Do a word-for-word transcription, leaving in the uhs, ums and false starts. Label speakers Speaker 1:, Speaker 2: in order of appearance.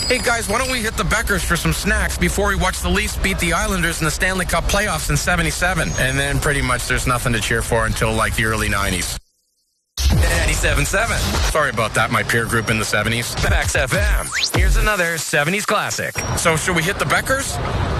Speaker 1: Hey, guys, why don't we hit the Beckers for some snacks before we watch the Leafs beat the Islanders in the Stanley Cup playoffs in seventy-seven? And then pretty much there's nothing to cheer for until, like, the early nineties. ninety-seven point seven. Sorry about that, my peer group in the seventies. Max F M. Here's another seventies classic. So should we hit the Beckers?